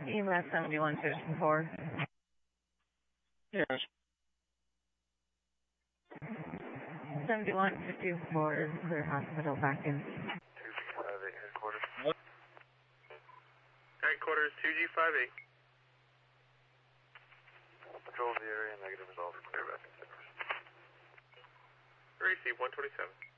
EMS 7154. Yes. 7154 is clear hospital back in. 2G58 headquarters. What? Headquarters 2G58. Control of the area, negative result, clear back. Receive 127.